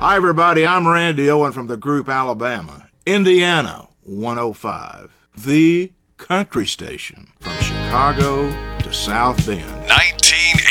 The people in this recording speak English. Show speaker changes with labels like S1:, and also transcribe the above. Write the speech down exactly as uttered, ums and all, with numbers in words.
S1: Hi, everybody. I'm Randy Owen from the group Alabama. Indiana one oh five, the country station from Chicago to South Bend.
S2: nineteen